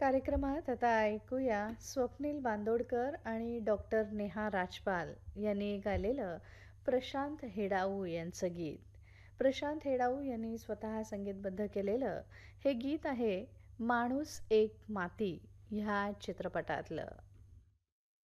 कार्यक्रमात आता ऐकूया स्वप्नील बांदोडकर आणि डॉक्टर नेहा राजपाल यांनी गायलेलं प्रशांत हेडाऊ यांचं गीत. प्रशांत हेडाऊ यांनी स्वतः संगीतबद्ध केलेलं हे गीत आहे माणूस एक माती ह्या चित्रपटातलं.